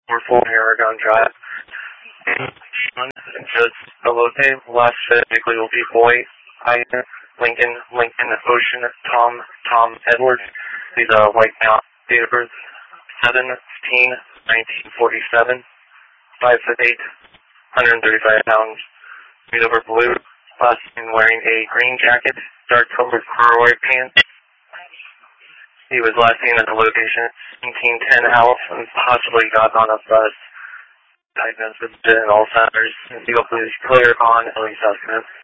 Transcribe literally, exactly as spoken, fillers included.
four four Aragon Drive. Just below the last physically will be Boy, Ian, Lincoln, Lincoln, Ocean, Tom, Tom, Edward. He's a white mount, date of birth, seven fifteen nineteen forty-seven, five foot eight, one hundred thirty-five pounds, made over blue, last name wearing a green jacket, dark colored corduroy pants. He was last seen at the location seventeen ten house and possibly got on a bus. Diagnosed with Alzheimer's. He will please clear on early suspect.